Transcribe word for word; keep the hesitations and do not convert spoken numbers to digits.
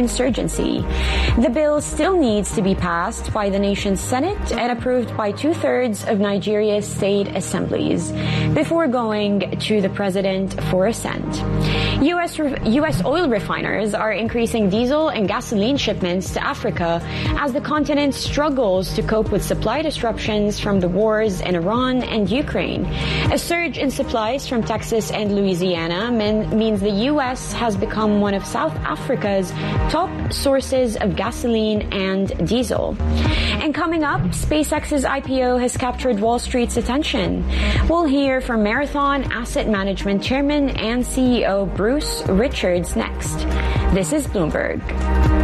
insurgency. The bill still needs to be passed by the nation's Senate and approved by two-thirds of Nigeria's state assemblies before going to the president for assent. U S U S oil refiners are increasing diesel and gasoline shipments to Africa as the continent struggles to cope with supply disruptions from the wars in Iran and Ukraine. A surge in supplies from Texas and Louisiana mean, means the U S has become one of South Africa's top sources of gasoline and diesel. And coming up, SpaceX's I P O has captured Wall Street's attention. We'll hear from Marathon Asset Management Chairman and C E O Bruce Richards next. This is Bloomberg.